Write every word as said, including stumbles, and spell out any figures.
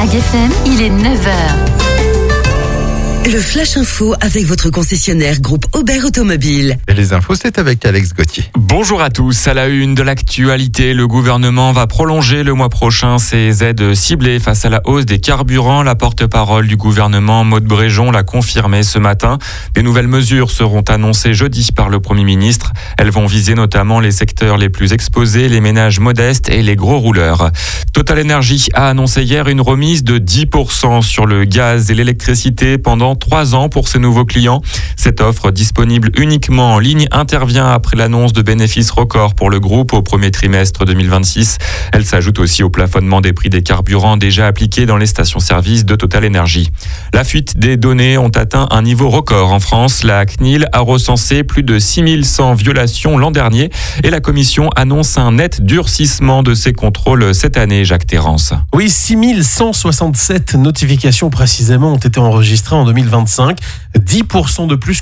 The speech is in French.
F M, il est neuf heures. Le Flash Info avec votre concessionnaire groupe Aubert Automobile. Et les infos, c'est avec Alex Gauthier. Bonjour à tous. À la une de l'actualité, le gouvernement va prolonger le mois prochain ses aides ciblées face à la hausse des carburants. La porte-parole du gouvernement, Maud Bréjon, l'a confirmé ce matin. Des nouvelles mesures seront annoncées jeudi par le Premier ministre. Elles vont viser notamment les secteurs les plus exposés, les ménages modestes et les gros rouleurs. Total Energy a annoncé hier une remise de dix pour cent sur le gaz et l'électricité pendant trois ans pour ses nouveaux clients. Cette offre, disponible uniquement en ligne, intervient après l'annonce de bénéfices records pour le groupe au premier trimestre deux mille vingt-six. Elle s'ajoute aussi au plafonnement des prix des carburants déjà appliqués dans les stations-service de Total Energy. La fuite des données ont atteint un niveau record en France. La C N I L a recensé plus de six mille cent violations l'an dernier et la commission annonce un net durcissement de ses contrôles cette année, Jacques Terrance. Oui, six mille cent soixante-sept notifications précisément ont été enregistrées en deux mille vingt-cinq, dix pour cent de plus